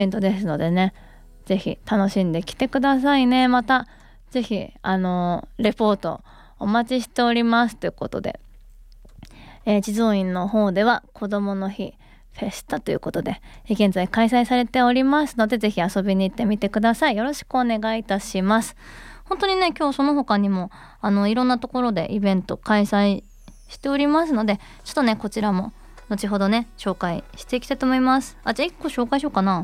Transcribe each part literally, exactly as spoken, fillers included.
ベントですのでね、ぜひ楽しんできてくださいね。またぜひあのレポートお待ちしておりますということで、えー、地蔵院の方では子どもの日フェスタということで、えー、現在開催されておりますので、ぜひ遊びに行ってみてください。よろしくお願いいたします。本当にね、今日その他にもあのいろんなところでイベント開催しておりますので、ちょっとねこちらも後ほどね紹介していきたいと思います。あ、じゃあいっこ紹介しようかな。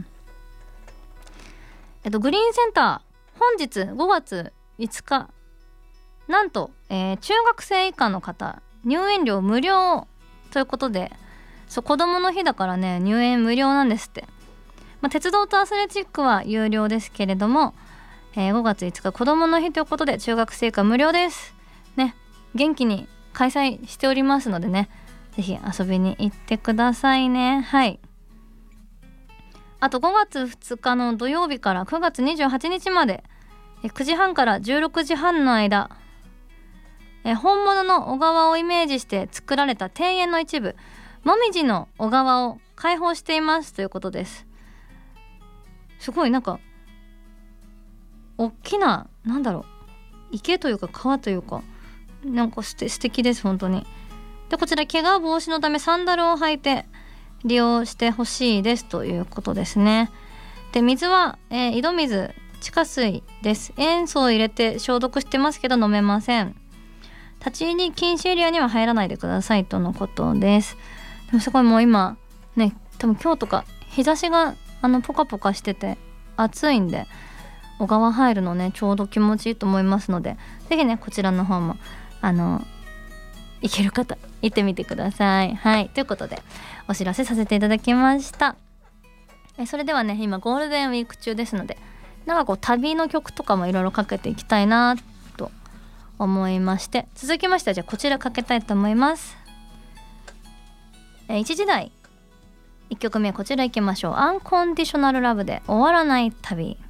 えっとグリーンセンター、本日ごがついつか、なんと、えー、中学生以下の方入園料無料ということで、そう子供の日だからね入園無料なんですって。まあ、鉄道とアスレチックは有料ですけれども、えー、ごがついつか子供の日ということで中学生以下無料ですね。元気に開催しておりますのでね、ぜひ遊びに行ってくださいね。はい。あとごがつふつかの土曜日からくがつにじゅうはちにちまで、えくじはんからじゅうろくじはんの間、え本物の小川をイメージして作られた庭園の一部、もみじの小川を開放していますということです。すごいなんか大きな、なんだろう、池というか川というか、なんかすて素敵です本当に。でこちら怪我防止のためサンダルを履いて利用してほしいですということですね。で水は、えー井戸水、地下水です。塩素を入れて消毒してますけど飲めません。立ち入り禁止エリアには入らないでくださいとのことです。でもすごいもう今ね、多分今日とか日差しがあのポカポカしてて暑いんで、小川入るのねちょうど気持ちいいと思いますので、ぜひねこちらの方もあの行ける方行ってみてください。はい、ということでお知らせさせていただきました。えそれではね、今ゴールデンウィーク中ですので、なんかこう旅の曲とかもいろいろかけていきたいなと思いまして、続きましてはじゃあこちらかけたいと思います。えいちじだいいっきょくめ、こちらいきましょう。アンコンディショナルラブで終わらない旅。